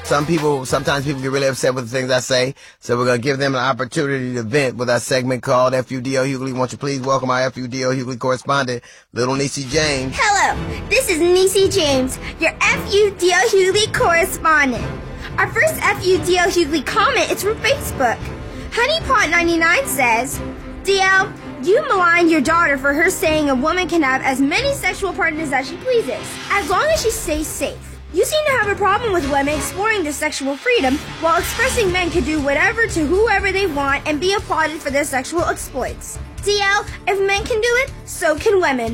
sometimes people get really upset with the things I say, so we're going to give them an opportunity to vent with our segment called FUDO Hughley. Won't you please welcome our FUDO Hughley correspondent, Little Niecy James. Hello, this is Niecy James, your FUDO Hughley correspondent. Our first FUDO Hughley comment is from Facebook. Honeypot99 says, DL, you maligned your daughter for her saying a woman can have as many sexual partners as she pleases, as long as she stays safe. You seem to have a problem with women exploring their sexual freedom while expressing men can do whatever to whoever they want and be applauded for their sexual exploits. DL, if men can do it, so can women.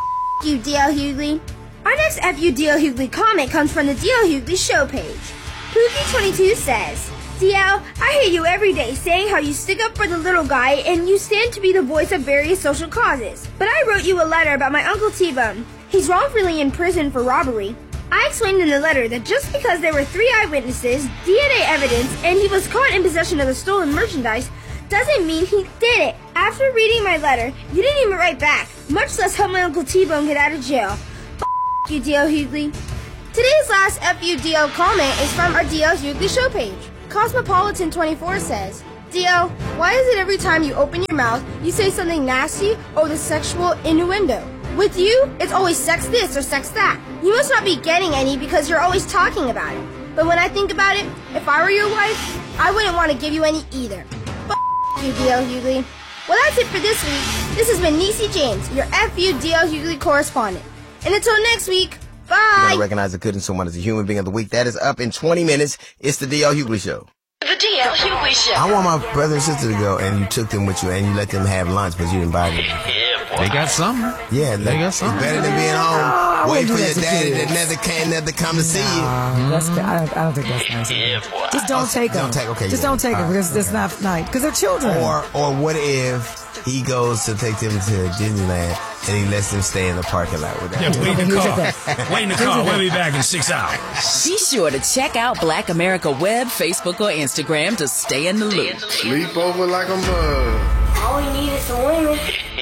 F you, DL Hughley. Our next FUDO Hughley comment comes from the DL Hughley show page. Pookie22 says, DL, I hear you every day saying how you stick up for the little guy and you stand to be the voice of various social causes. But I wrote you a letter about my Uncle T-Bone. He's wrongfully in prison for robbery. I explained in the letter that just because there were 3 eyewitnesses, DNA evidence, and he was caught in possession of the stolen merchandise, doesn't mean he did it. After reading my letter, you didn't even write back, much less help my Uncle T-Bone get out of jail. F you, DL Hughley. Today's last FUDO comment is from our DL Hughley show page. Cosmopolitan24 says, DL, why is it every time you open your mouth, you say something nasty or the sexual innuendo? With you, it's always sex this or sex that. You must not be getting any because you're always talking about it. But when I think about it, if I were your wife, I wouldn't want to give you any either. F you, DL Hughley. Well, that's it for this week. This has been Niecy James, your FUDO Hughley correspondent. And until next week, bye! You gotta recognize the good in someone as a human being of the week. That is up in 20 minutes. It's the DL Hughley Show. The DL Hughley Show. I want my brother and sister to go, and you took them with you, and you let them have lunch, but you didn't buy them. They got something. Yeah, They got it's something. better than being home, waiting for your do that to daddy kids. that never come to see you. That's I don't think that's nice. Just don't take them. Don't take- okay, Just yeah. don't take them All right, because it's not nice. Because they're children. Or what if he goes to take them to Disneyland and he lets them stay in the parking lot with Yeah, them? wait in the car. Wait in the car. We'll be back in 6 hours. Be sure to check out Black America Web, Facebook, or Instagram to stay in the loop. Sleep over like a mug. All we need is some women.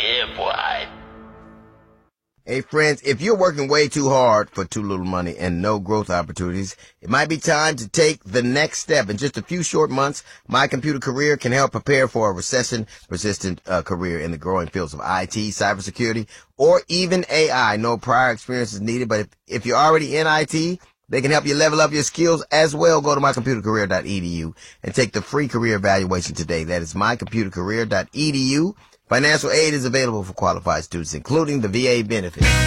Hey friends, if you're working way too hard for too little money and no growth opportunities, it might be time to take the next step. In just a few short months, My Computer Career can help prepare for a recession-resistant career in the growing fields of IT, cybersecurity, or even AI. No prior experience is needed, but if you're already in IT, they can help you level up your skills as well. Go to mycomputercareer.edu and take the free career evaluation today. That is mycomputercareer.edu. Financial aid is available for qualified students, including the VA benefits.